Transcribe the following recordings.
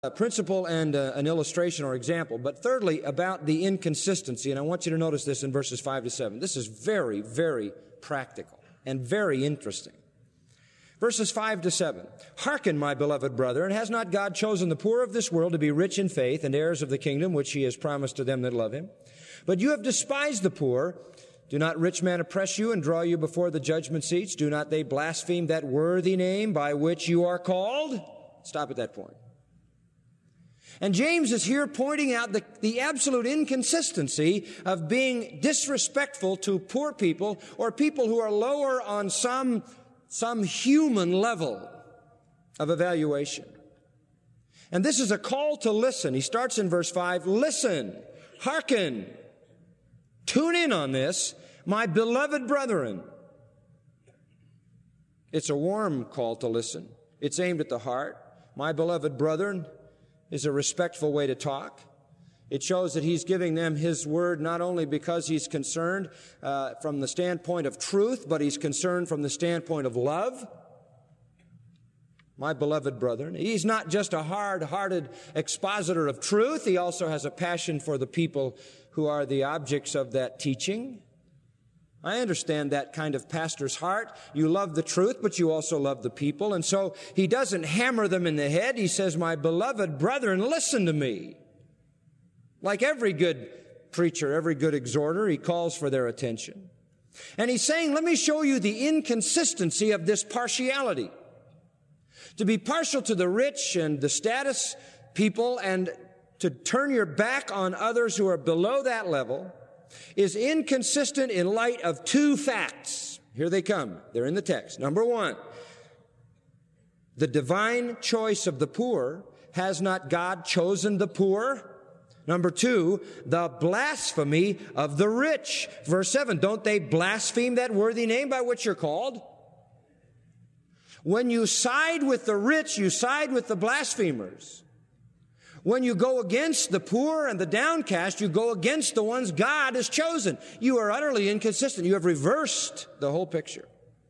A principle and an illustration or example, but thirdly, about the inconsistency, and I want you to notice this in verses 5 to 7. This is very, very practical and very interesting. Verses 5 to 7. Hearken, my beloved brother, and has not God chosen the poor of this world to be rich in faith and heirs of the kingdom which he has promised to them that love him? But you have despised the poor. Do not rich men oppress you and draw you before the judgment seats? Do not they blaspheme that worthy name by which you are called? Stop at that point. And James is here pointing out the absolute inconsistency of being disrespectful to poor people or people who are lower on some human level of evaluation. And this is a call to listen. He starts in verse 5, listen, hearken, tune in on this, my beloved brethren. It's a warm call to listen. It's aimed at the heart. My beloved brethren is a respectful way to talk. It shows that he's giving them his word not only because he's concerned from the standpoint of truth, but he's concerned from the standpoint of love. My beloved brethren. He's not just a hard-hearted expositor of truth. He also has a passion for the people who are the objects of that teaching. I understand that kind of pastor's heart. You love the truth, but you also love the people. And so he doesn't hammer them in the head. He says, my beloved brethren, listen to me. Like every good preacher, every good exhorter, he calls for their attention. And he's saying, let me show you the inconsistency of this partiality. To be partial to the rich and the status people and to turn your back on others who are below that level is inconsistent in light of two facts. Here they come. They're in the text. Number one, the divine choice of the poor. Has not God chosen the poor? Number two, the blasphemy of the rich. Verse 7, don't they blaspheme that worthy name by which you're called? When you side with the rich, you side with the blasphemers. When you go against the poor and the downcast, you go against the ones God has chosen. You are utterly inconsistent. You have reversed the whole picture.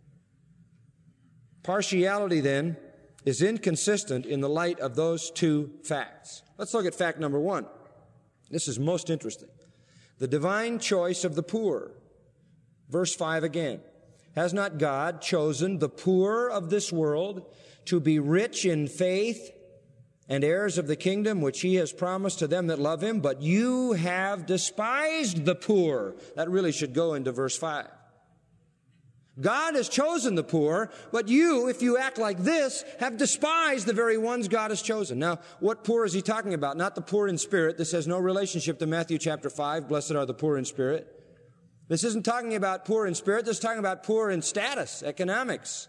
Partiality, then, is inconsistent in the light of those two facts. Let's look at fact number one. This is most interesting. The divine choice of the poor. Verse 5 again. Has not God chosen the poor of this world to be rich in faith and heirs of the kingdom which he has promised to them that love him? But you have despised the poor. That really should go into verse 5. God has chosen the poor, but you, if you act like this, have despised the very ones God has chosen. Now, what poor is he talking about? Not the poor in spirit. This has no relationship to Matthew chapter 5. Blessed are the poor in spirit. This isn't talking about poor in spirit. This is talking about poor in status, economics.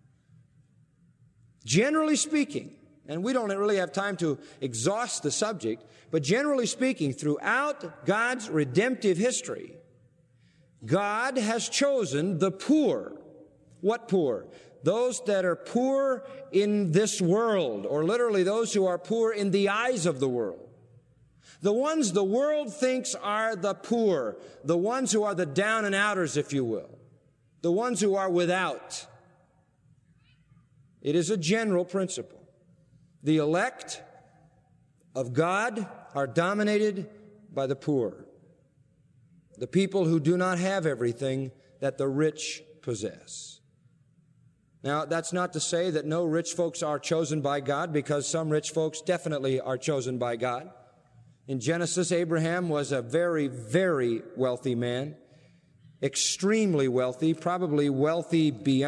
Generally speaking, and we don't really have time to exhaust the subject, but generally speaking, throughout God's redemptive history, God has chosen the poor. What poor? Those that are poor in this world, or literally those who are poor in the eyes of the world. The ones the world thinks are the poor, the ones who are the down and outers, if you will, the ones who are without. It is a general principle. The elect of God are dominated by the poor, the people who do not have everything that the rich possess. Now, that's not to say that no rich folks are chosen by God, because some rich folks definitely are chosen by God. In Genesis, Abraham was a very, very wealthy man, extremely wealthy, probably wealthy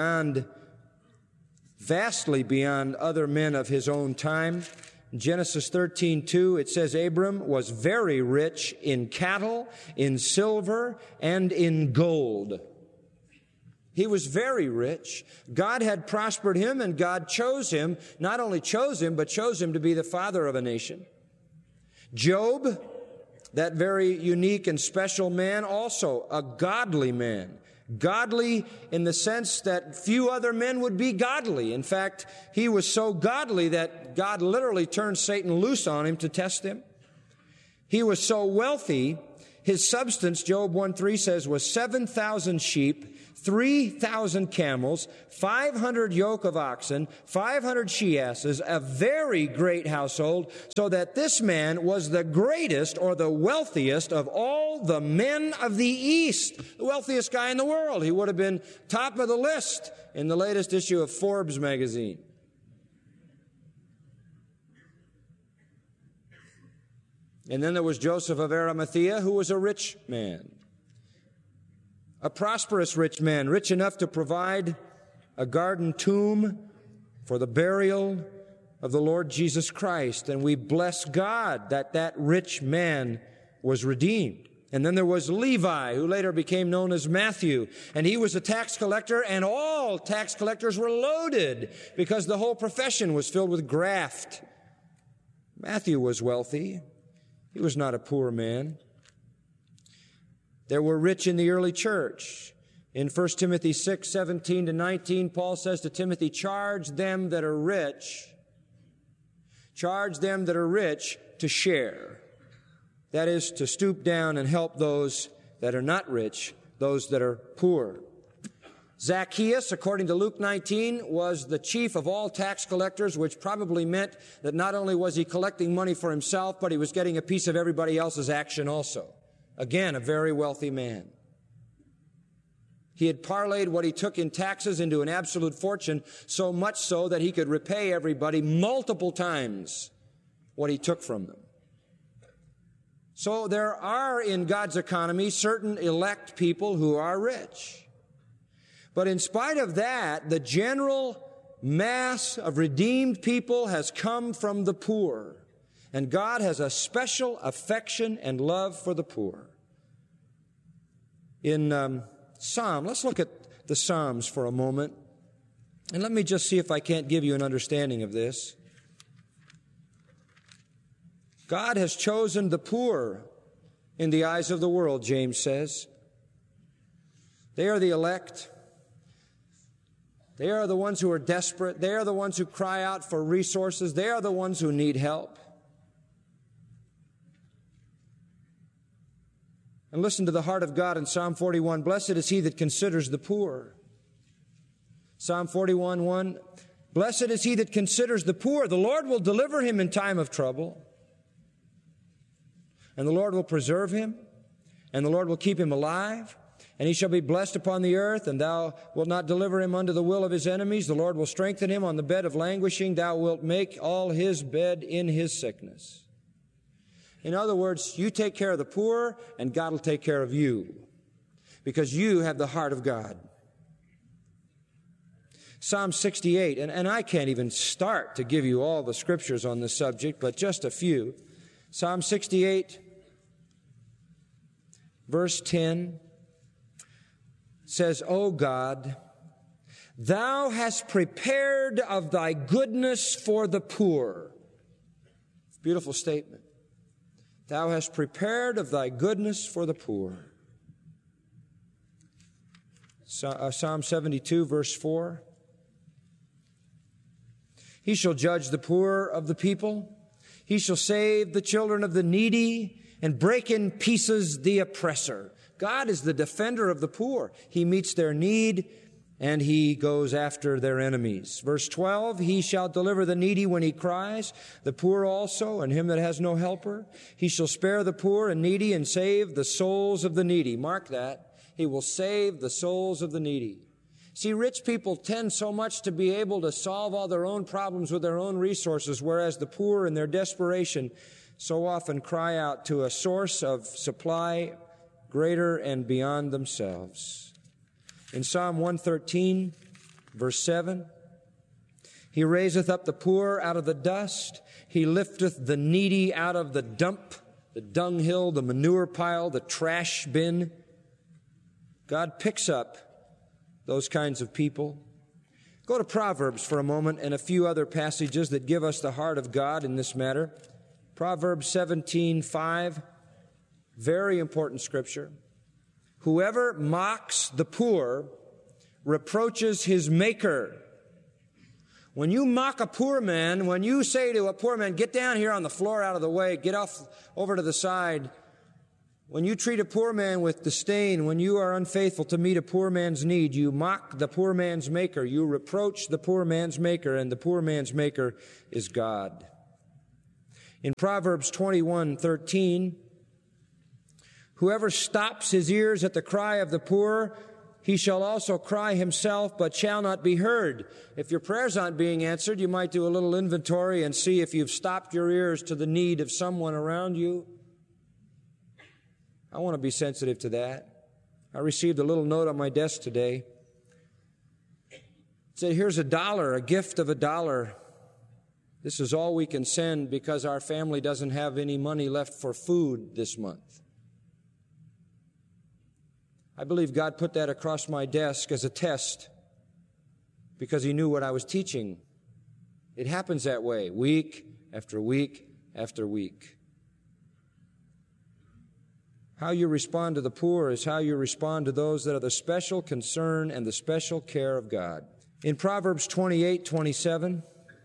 vastly beyond other men of his own time. In Genesis 13:2, it says Abram was very rich in cattle, in silver, and in gold. He was very rich. God had prospered him, and God chose him, not only chose him, but chose him to be the father of a nation. Job, that very unique and special man, also a godly man. Godly in the sense that few other men would be godly. In fact, he was so godly that God literally turned Satan loose on him to test him. He was so wealthy, His substance, Job 1:3 says, was 7,000 sheep, 3,000 camels, 500 yoke of oxen, 500 she-asses, a very great household, so that this man was the greatest or the wealthiest of all the men of the East. The wealthiest guy in the world. He would have been top of the list in the latest issue of Forbes magazine. And then there was Joseph of Arimathea, who was a rich man. A prosperous rich man, rich enough to provide a garden tomb for the burial of the Lord Jesus Christ. And we bless God that that rich man was redeemed. And then there was Levi, who later became known as Matthew. And he was a tax collector, and all tax collectors were loaded because the whole profession was filled with graft. Matthew was wealthy. He was not a poor man. There were rich in the early church. In 1 Timothy 6:17-19, Paul says to Timothy, charge them that are rich to share. That is, to stoop down and help those that are not rich, those that are poor. Zacchaeus, according to Luke 19, was the chief of all tax collectors, which probably meant that not only was he collecting money for himself, but he was getting a piece of everybody else's action also. Again, a very wealthy man. He had parlayed what he took in taxes into an absolute fortune, so much so that he could repay everybody multiple times what he took from them. So there are in God's economy certain elect people who are rich. But in spite of that, the general mass of redeemed people has come from the poor. And God has a special affection and love for the poor. In let's look at the Psalms for a moment. And let me just see if I can't give you an understanding of this. God has chosen the poor in the eyes of the world, James says. They are the elect. They are the ones who are desperate. They are the ones who cry out for resources. They are the ones who need help. And listen to the heart of God in Psalm 41. Blessed is he that considers the poor. Psalm 41:1. Blessed is he that considers the poor. The Lord will deliver him in time of trouble. And the Lord will preserve him. And the Lord will keep him alive. And he shall be blessed upon the earth, and thou wilt not deliver him unto the will of his enemies. The Lord will strengthen him on the bed of languishing. Thou wilt make all his bed in his sickness. In other words, you take care of the poor, and God will take care of you, because you have the heart of God. Psalm 68, and I can't even start to give you all the scriptures on this subject, but just a few. Psalm 68, verse 10. Says, O God, thou hast prepared of thy goodness for the poor. Beautiful statement. Thou hast prepared of thy goodness for the poor. Psalm 72, verse 4. He shall judge the poor of the people. He shall save the children of the needy and break in pieces the oppressor. God is the defender of the poor. He meets their need, and he goes after their enemies. Verse 12, he shall deliver the needy when he cries, the poor also, and him that has no helper. He shall spare the poor and needy and save the souls of the needy. Mark that. He will save the souls of the needy. See, rich people tend so much to be able to solve all their own problems with their own resources, whereas the poor in their desperation so often cry out to a source of supply greater and beyond themselves. In Psalm 113, verse 7, he raiseth up the poor out of the dust. He lifteth the needy out of the dump, the dunghill, the manure pile, the trash bin. God picks up those kinds of people. Go to Proverbs for a moment and a few other passages that give us the heart of God in this matter. Proverbs 17:5. Very important scripture. Whoever mocks the poor reproaches his maker. When you mock a poor man, when you say to a poor man, get down here on the floor out of the way, get off over to the side, When you treat a poor man with disdain, when you are unfaithful to meet a poor man's need, you mock the poor man's maker, you reproach the poor man's maker, and the poor man's maker is God. In Proverbs 21:13, whoever stops his ears at the cry of the poor, he shall also cry himself, but shall not be heard. If your prayers aren't being answered, you might do a little inventory and see if you've stopped your ears to the need of someone around you. I want to be sensitive to that. I received a little note on my desk today. It said, here's $1, a gift of $1. This is all we can send because our family doesn't have any money left for food this month. I believe God put that across my desk as a test because He knew what I was teaching. It happens that way, week after week after week. How you respond to the poor is how you respond to those that are the special concern and the special care of God. In Proverbs 28:27,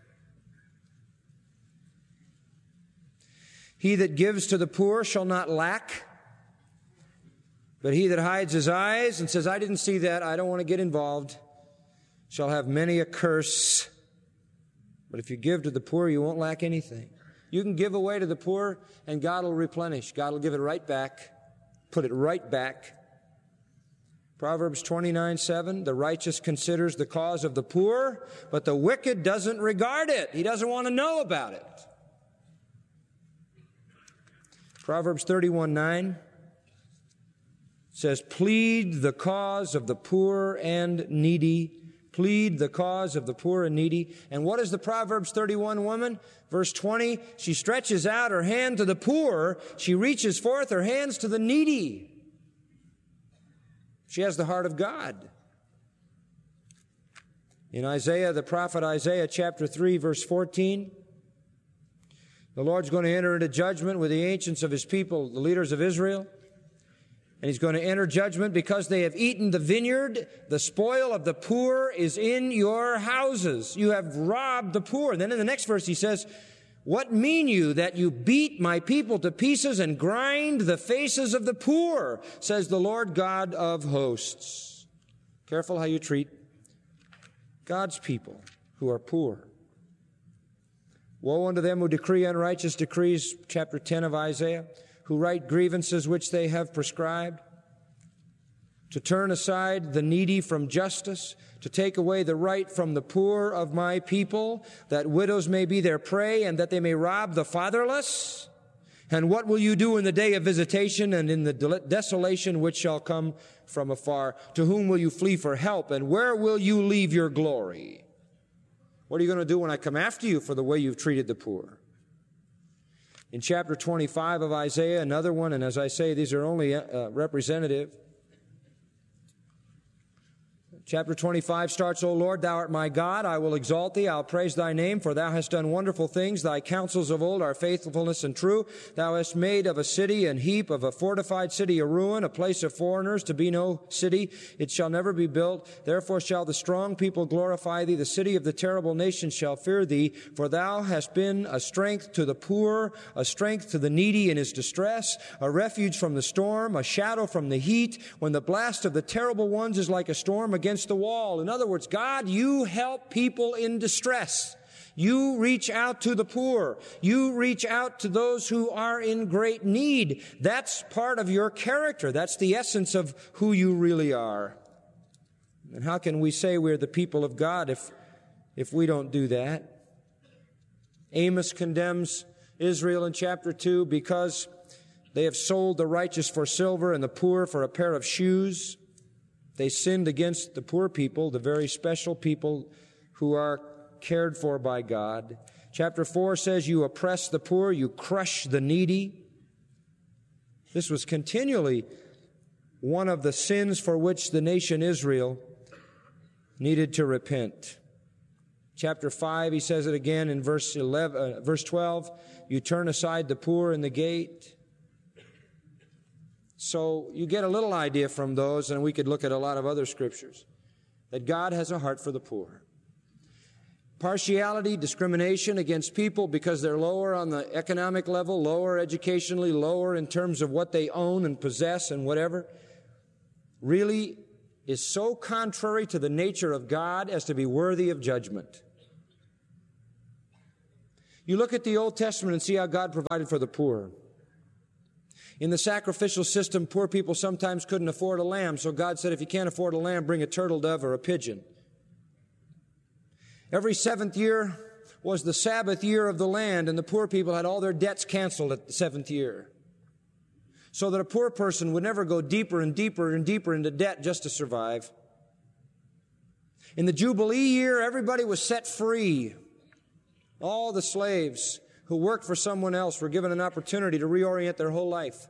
he that gives to the poor shall not lack, but he that hides his eyes and says, I didn't see that, I don't want to get involved, shall have many a curse. But if you give to the poor, you won't lack anything. You can give away to the poor, and God will replenish. God will give it right back. Put it right back. Proverbs 29:7, the righteous considers the cause of the poor, but the wicked doesn't regard it. He doesn't want to know about it. Proverbs 31:9 says, plead the cause of the poor and needy. Plead the cause of the poor and needy. And what is the Proverbs 31 woman? Verse 20, she stretches out her hand to the poor. She reaches forth her hands to the needy. She has the heart of God. In Isaiah, the prophet Isaiah, chapter 3, verse 14, the Lord's going to enter into judgment with the ancients of His people, the leaders of Israel. And He's going to enter judgment because they have eaten the vineyard. The spoil of the poor is in your houses. You have robbed the poor. And then in the next verse He says, what mean you that you beat my people to pieces and grind the faces of the poor, says the Lord God of hosts. Careful how you treat God's people who are poor. Woe unto them who decree unrighteous decrees, chapter 10 of Isaiah, who write grievances which they have prescribed, to turn aside the needy from justice, to take away the right from the poor of my people, that widows may be their prey, and that they may rob the fatherless. And what will you do in the day of visitation and in the desolation which shall come from afar? To whom will you flee for help, and where will you leave your glory? What are you going to do when I come after you for the way you've treated the poor? In chapter 25 of Isaiah, another one, and as I say, these are only representative. Chapter 25 starts, O Lord, thou art my God, I will exalt thee, I'll praise thy name, for thou hast done wonderful things, thy counsels of old are faithfulness and true. Thou hast made of a city an heap, of a fortified city a ruin, a place of foreigners to be no city. It shall never be built. Therefore shall the strong people glorify thee. The city of the terrible nations shall fear thee, for thou hast been a strength to the poor, a strength to the needy in his distress, a refuge from the storm, a shadow from the heat, when the blast of the terrible ones is like a storm against the wall. In other words, God, you help people in distress. You reach out to the poor. You reach out to those who are in great need. That's part of your character. That's the essence of who you really are. And how can we say we're the people of God if we don't do that? Amos condemns Israel in chapter 2 because they have sold the righteous for silver and the poor for a pair of shoes. They sinned against the poor people, the very special people who are cared for by God. Chapter 4 says, you oppress the poor, you crush the needy. This was continually one of the sins for which the nation Israel needed to repent. Chapter 5, he says it again in verse 12, you turn aside the poor in the gate. So you get a little idea from those, and we could look at a lot of other scriptures, that God has a heart for the poor. partiality, discrimination against people because they're lower on the economic level, lower educationally, lower in terms of what they own and possess and whatever, really is so contrary to the nature of God as to be worthy of judgment. You look at the Old Testament and see how God provided for the poor. In the sacrificial system, poor people sometimes couldn't afford a lamb, so God said, if you can't afford a lamb, bring a turtle dove or a pigeon. Every seventh year was the Sabbath year of the land, and the poor people had all their debts canceled at the seventh year, so that a poor person would never go deeper and deeper and deeper into debt just to survive. In the Jubilee year, everybody was set free. All the slaves who worked for someone else were given an opportunity to reorient their whole life.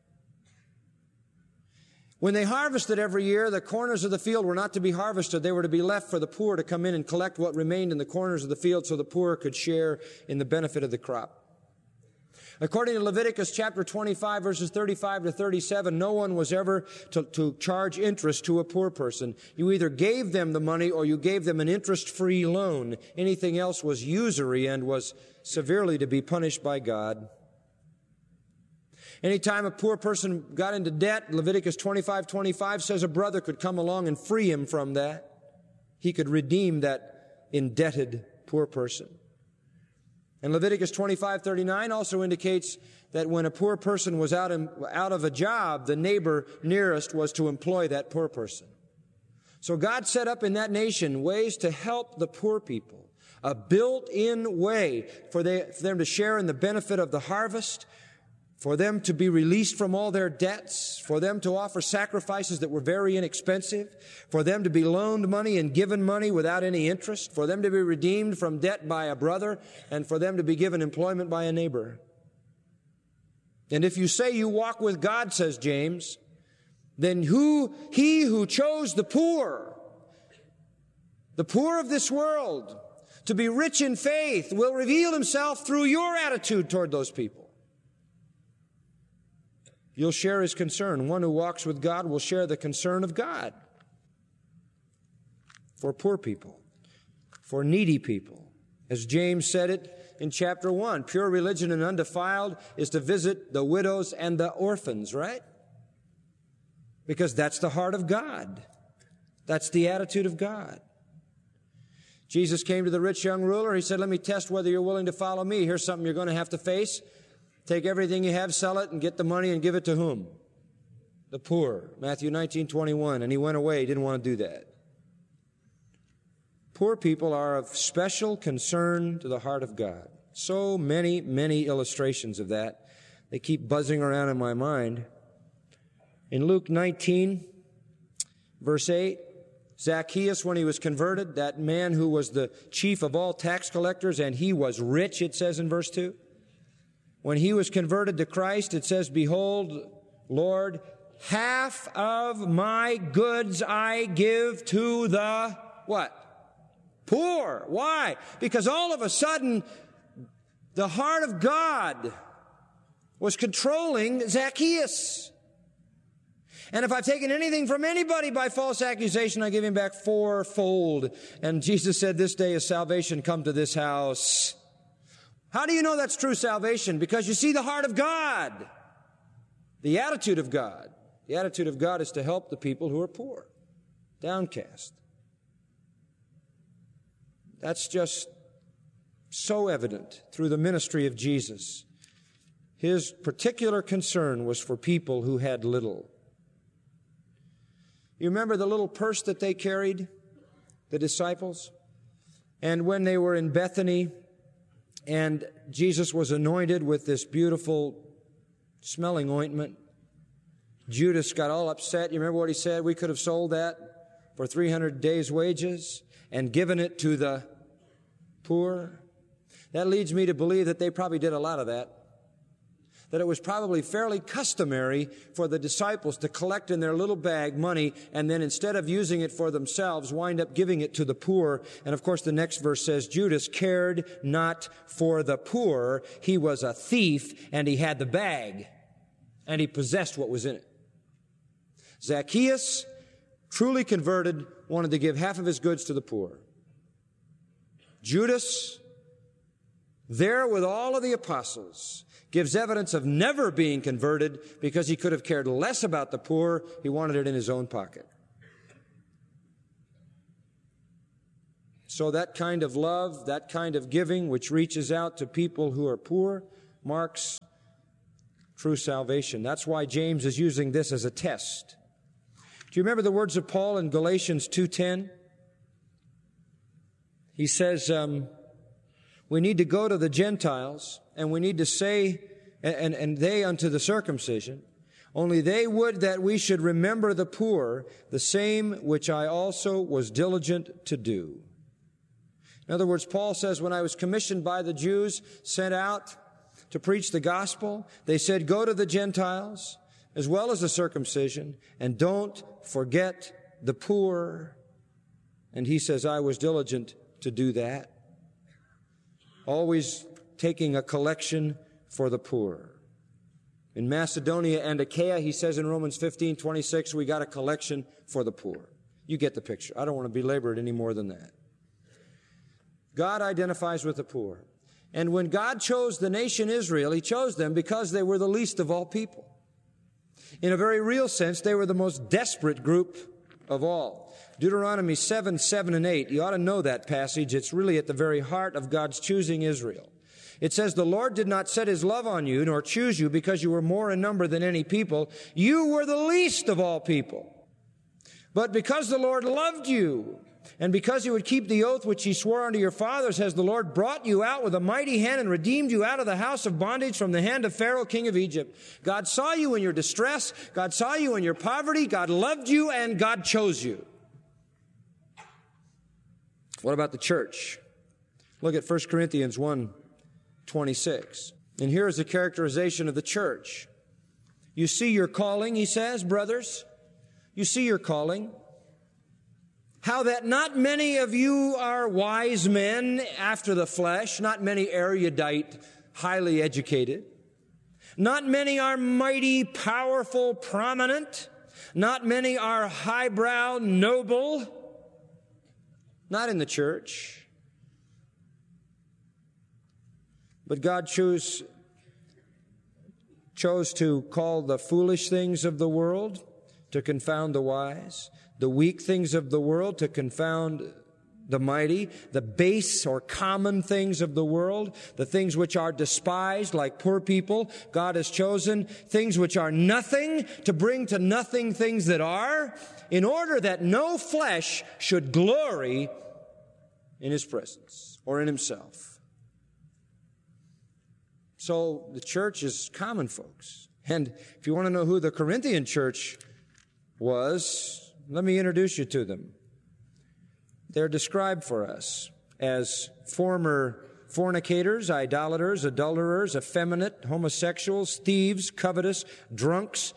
When they harvested every year, the corners of the field were not to be harvested. They were to be left for the poor to come in and collect what remained in the corners of the field so the poor could share in the benefit of the crop. According to Leviticus chapter 25, verses 35 to 37, no one was ever to charge interest to a poor person. You either gave them the money or you gave them an interest-free loan. Anything else was usury and was severely to be punished by God. Anytime a poor person got into debt, Leviticus 25:25 says a brother could come along and free him from that. He could redeem that indebted poor person. And Leviticus 25:39 also indicates that when a poor person was out of a job, the neighbor nearest was to employ that poor person. So God set up in that nation ways to help the poor people, a built-in way for them to share in the benefit of the harvest, for them to be released from all their debts, for them to offer sacrifices that were very inexpensive, for them to be loaned money and given money without any interest, for them to be redeemed from debt by a brother, and for them to be given employment by a neighbor. And if you say you walk with God, says James, then he who chose the poor of this world, to be rich in faith, will reveal himself through your attitude toward those people. You'll share his concern. One who walks with God will share the concern of God for poor people, for needy people. As James said it in chapter 1, pure religion and undefiled is to visit the widows and the orphans, right? Because that's the heart of God. That's the attitude of God. Jesus came to the rich young ruler. He said, let me test whether you're willing to follow me. Here's something you're going to have to face. Take everything you have, sell it, and get the money and give it to whom? The poor. Matthew 19:21. And he went away. He didn't want to do that. Poor people are of special concern to the heart of God. So many, many illustrations of that. They keep buzzing around in my mind. In Luke 19, verse 8, Zacchaeus, when he was converted, that man who was the chief of all tax collectors, and he was rich, it says in verse 2. When he was converted to Christ, it says, behold, Lord, half of my goods I give to the, what? Poor. Why? Because all of a sudden, the heart of God was controlling Zacchaeus. And if I've taken anything from anybody by false accusation, I give him back fourfold. And Jesus said, this day is salvation come to this house. How do you know that's true salvation? Because you see the heart of God, the attitude of God. The attitude of God is to help the people who are poor, downcast. That's just so evident through the ministry of Jesus. His particular concern was for people who had little. You remember the little purse that they carried, the disciples? And when they were in Bethany, and Jesus was anointed with this beautiful smelling ointment, Judas got all upset. You remember what he said? We could have sold that for 300 days' wages and given it to the poor. That leads me to believe that they probably did a lot of that. That it was probably fairly customary for the disciples to collect in their little bag money and then instead of using it for themselves, wind up giving it to the poor. And of course the next verse says, Judas cared not for the poor. He was a thief and he had the bag and he possessed what was in it. Zacchaeus, truly converted, wanted to give half of his goods to the poor. Judas, there with all of the apostles, gives evidence of never being converted because he could have cared less about the poor. He wanted it in his own pocket. So that kind of love, that kind of giving, which reaches out to people who are poor, marks true salvation. That's why James is using this as a test. Do you remember the words of Paul in Galatians 2:10? He says, we need to go to the Gentiles, and we need to say, and they unto the circumcision, only they would that we should remember the poor, the same which I also was diligent to do. In other words, Paul says, when I was commissioned by the Jews, sent out to preach the gospel, they said, go to the Gentiles as well as the circumcision, and don't forget the poor. And he says, I was diligent to do that. Always taking a collection for the poor. In Macedonia and Achaia, he says in Romans 15:26, we got a collection for the poor. You get the picture. I don't want to belabor it any more than that. God identifies with the poor. And when God chose the nation Israel, He chose them because they were the least of all people. In a very real sense, they were the most desperate group of all. Deuteronomy 7:7 and 8. You ought to know that passage. It's really at the very heart of God's choosing Israel. It says, the Lord did not set His love on you, nor choose you because you were more in number than any people. You were the least of all people. But because the Lord loved you, and because He would keep the oath which He swore unto your fathers, has the Lord brought you out with a mighty hand and redeemed you out of the house of bondage from the hand of Pharaoh, king of Egypt. God saw you in your distress. God saw you in your poverty. God loved you, and God chose you. What about the church? Look at 1 Corinthians 1:26. And here is a characterization of the church. You see your calling, he says, brothers. You see your calling. How that not many of you are wise men after the flesh, not many erudite, highly educated. Not many are mighty, powerful, prominent. Not many are highbrow, noble. Not in the church. But God chose to call the foolish things of the world to confound the wise, the weak things of the world to confound the mighty, the base or common things of the world, the things which are despised, like poor people. God has chosen things which are nothing to bring to nothing things that are, in order that no flesh should glory in His presence or in Himself. So the church is common folks. And if you want to know who the Corinthian church was, let me introduce you to them. They're described for us as former fornicators, idolaters, adulterers, effeminate, homosexuals, thieves, covetous, drunks,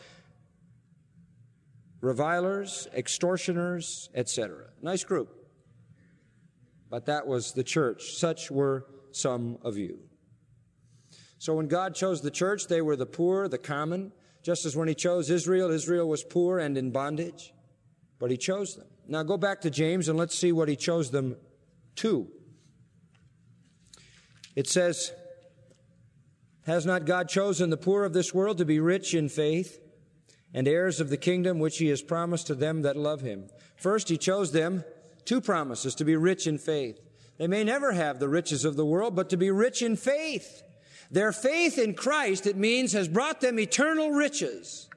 revilers, extortioners, etc. Nice group. But that was the church. Such were some of you. So when God chose the church, they were the poor, the common. Just as when He chose Israel, Israel was poor and in bondage. But He chose them. Now go back to James and let's see what He chose them to. It says, has not God chosen the poor of this world to be rich in faith and heirs of the kingdom which He has promised to them that love Him? First, He chose them two promises: to be rich in faith. They may never have the riches of the world, but to be rich in faith. Their faith in Christ, it means, has brought them eternal riches.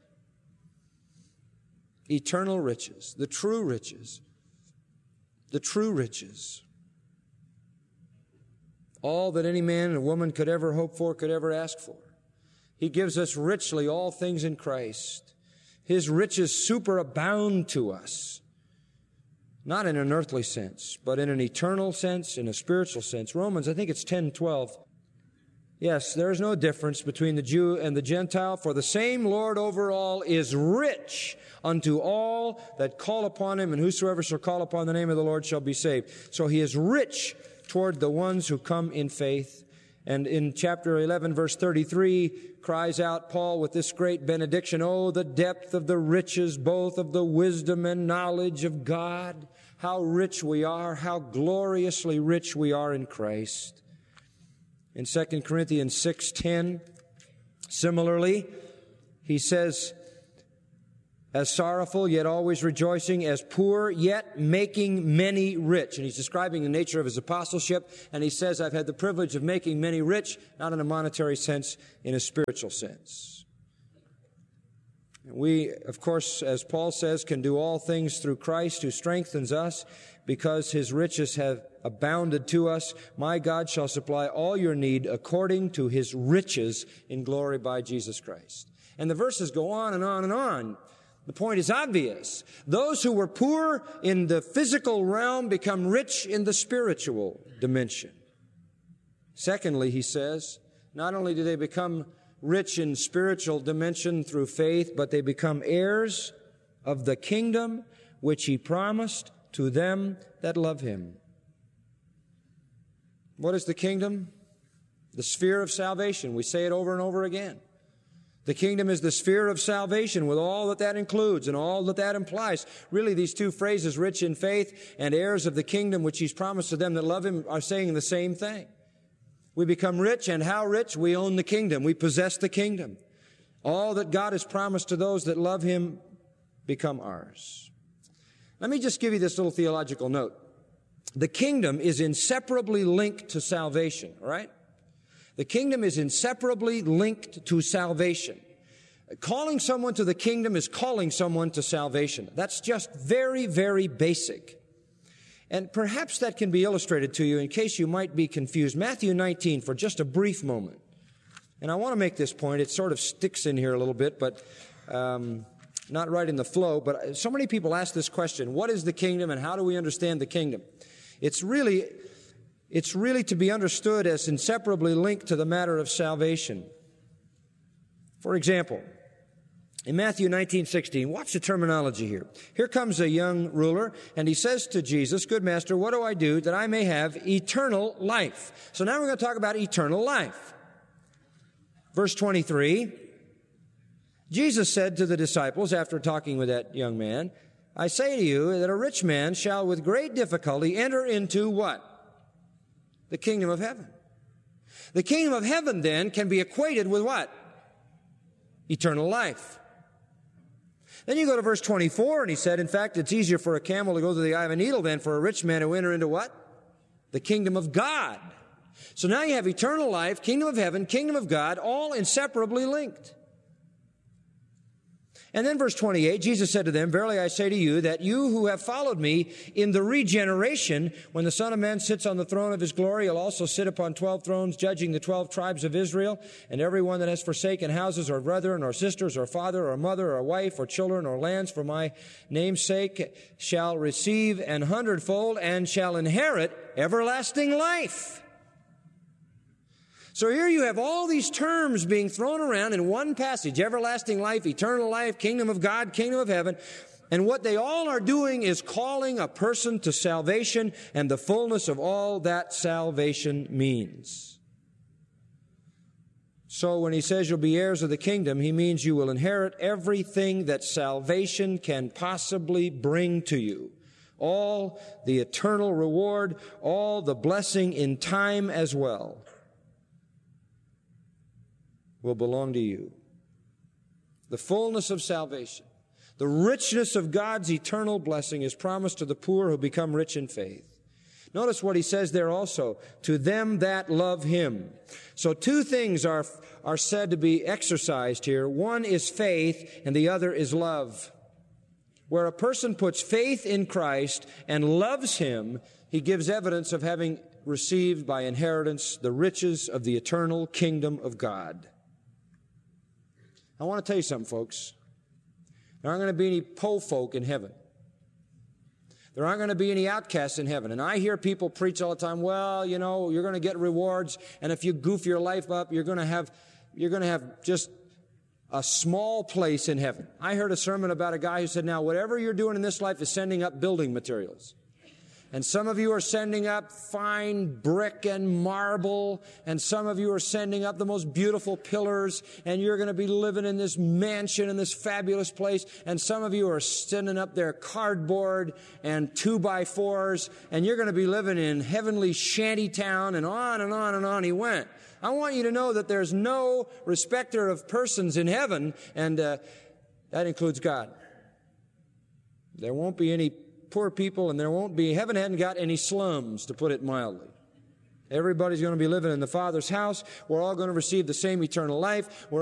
Eternal riches. The true riches. The true riches. All that any man and woman could ever hope for, could ever ask for. He gives us richly all things in Christ. His riches superabound to us. Not in an earthly sense, but in an eternal sense, in a spiritual sense. Romans, I think it's 10:12. Yes, there is no difference between the Jew and the Gentile, for the same Lord over all is rich unto all that call upon Him, and whosoever shall call upon the name of the Lord shall be saved. So He is rich toward the ones who come in faith. And in chapter 11, verse 33, cries out Paul with this great benediction, oh, the depth of the riches, both of the wisdom and knowledge of God. how rich we are, how gloriously rich we are in Christ. In 2 Corinthians 6:10, similarly, he says, as sorrowful, yet always rejoicing, as poor, yet making many rich. And he's describing the nature of his apostleship, and he says, I've had the privilege of making many rich, not in a monetary sense, in a spiritual sense. We, of course, as Paul says, can do all things through Christ who strengthens us, because his riches have abounded to us. My God shall supply all your need according to his riches in glory by Jesus Christ. And the verses go on and on and on. The point is obvious. Those who were poor in the physical realm become rich in the spiritual dimension. Secondly, he says, not only do they become rich in spiritual dimension through faith, but they become heirs of the kingdom which he promised to them that love him. What is the kingdom? The sphere of salvation. We say it over and over again. The kingdom is the sphere of salvation with all that that includes and all that that implies. Really, these two phrases, rich in faith and heirs of the kingdom which he's promised to them that love him, are saying the same thing. We become rich, and how rich? We own the kingdom. We possess the kingdom. All that God has promised to those that love him become ours. Let me just give you this little theological note. The kingdom is inseparably linked to salvation, all right? The kingdom is inseparably linked to salvation. Calling someone to the kingdom is calling someone to salvation. That's just very, very basic. And perhaps that can be illustrated to you in case you might be confused. Matthew 19 for just a brief moment. And I want to make this point. It sort of sticks in here a little bit, but not right in the flow. But so many people ask this question, what is the kingdom and how do we understand the kingdom? It's really to be understood as inseparably linked to the matter of salvation. For example, in Matthew 19:16, watch the terminology here. Here comes a young ruler, and he says to Jesus, Good Master, what do I do that I may have eternal life? So now we're going to talk about eternal life. Verse 23, Jesus said to the disciples after talking with that young man, I say to you that a rich man shall with great difficulty enter into what? The kingdom of heaven. The kingdom of heaven then can be equated with what? Eternal life. Then you go to verse 24 and he said, in fact, it's easier for a camel to go through the eye of a needle than for a rich man to enter into what? The kingdom of God. So now you have eternal life, kingdom of heaven, kingdom of God, all inseparably linked. And then verse 28, Jesus said to them, Verily I say to you that you who have followed me in the regeneration, when the Son of Man sits on the throne of his glory, he'll also sit upon 12 thrones, judging the 12 tribes of Israel. And everyone that has forsaken houses or brethren or sisters or father or mother or wife or children or lands for my name's sake shall receive an hundredfold and shall inherit everlasting life. So here you have all these terms being thrown around in one passage, everlasting life, eternal life, kingdom of God, kingdom of heaven. And what they all are doing is calling a person to salvation and the fullness of all that salvation means. So when he says you'll be heirs of the kingdom, he means you will inherit everything that salvation can possibly bring to you. All the eternal reward, all the blessing in time as well, will belong to you. The fullness of salvation, the richness of God's eternal blessing is promised to the poor who become rich in faith. Notice what he says there also, to them that love him. So two things are said to be exercised here. One is faith and the other is love. Where a person puts faith in Christ and loves him, he gives evidence of having received by inheritance the riches of the eternal kingdom of God. I want to tell you something, folks. There aren't going to be any po folk in heaven. There aren't going to be any outcasts in heaven. And I hear people preach all the time, well, you know, you're going to get rewards, and if you goof your life up, you're going to have just a small place in heaven. I heard a sermon about a guy who said, now, whatever you're doing in this life is sending up building materials. And some of you are sending up fine brick and marble, and some of you are sending up the most beautiful pillars, and you're going to be living in this mansion in this fabulous place. And some of you are sending up their cardboard and 2x4s, and you're going to be living in heavenly shanty town, and on and on and on he went. I want you to know that there's no respecter of persons in heaven, and that includes God. There won't be any poor people, and heaven hadn't got any slums, to put it mildly. Everybody's going to be living in the Father's house. We're all going to receive the same eternal life.